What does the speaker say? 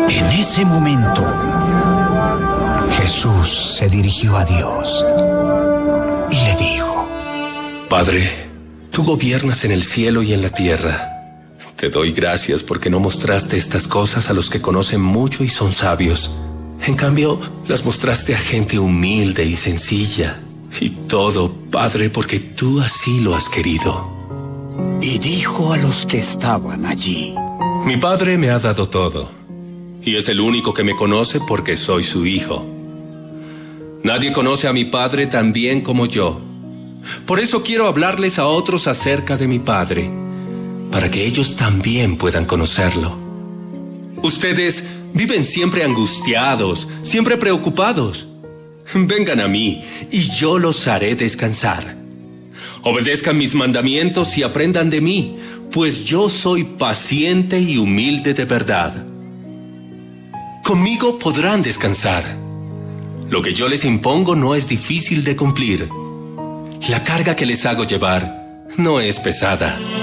En ese momento, Jesús se dirigió a Dios y le dijo: Padre, tú gobiernas en el cielo y en la tierra. Te doy gracias porque no mostraste estas cosas a los que conocen mucho y son sabios. En cambio, las mostraste a gente humilde y sencilla. Y todo, Padre, porque tú así lo has querido. Y dijo a los que estaban allí: Mi Padre me ha dado todo, y es el único que me conoce porque soy su hijo. Nadie conoce a mi Padre tan bien como yo. Por eso quiero hablarles a otros acerca de mi Padre, para que ellos también puedan conocerlo. Ustedes viven siempre angustiados, siempre preocupados. Vengan a mí, y yo los haré descansar. Obedezcan mis mandamientos y aprendan de mí, pues yo soy paciente y humilde de verdad. Conmigo podrán descansar. Lo que yo les impongo no es difícil de cumplir. La carga que les hago llevar no es pesada.